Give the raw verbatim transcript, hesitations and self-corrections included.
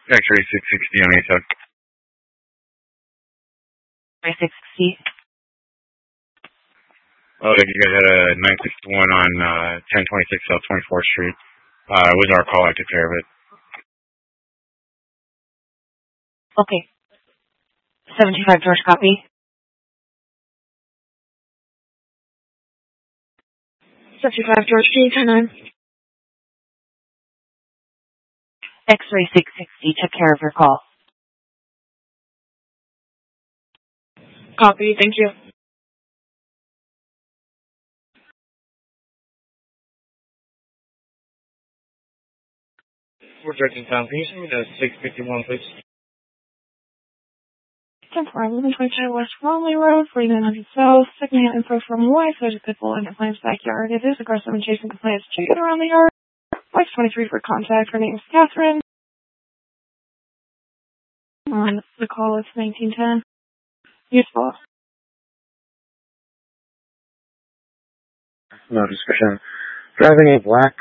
X-ray six sixty on A S A P. X-ray six sixty. Oh, you guys had a nine sixty-one on uh, ten twenty-six South twenty-fourth Street. Uh, it was our call. I took care of it. Okay. seventy-five George, copy. seventy-five George, G ten nine. X-ray six sixty took care of your call. Copy, thank you. We're directing town. Can you send me to six fifty-one, please? ten four eleven twenty-two West Romley Road, forty-nine hundred South. Secondhand info from wife. There's a pit bull in complainant's backyard. It is aggressive and chasing complainants to get around the yard. Wife's twenty-three for contact. Her name is Catherine. On the call, it's nineteen ten. Useful. No description. Driving a black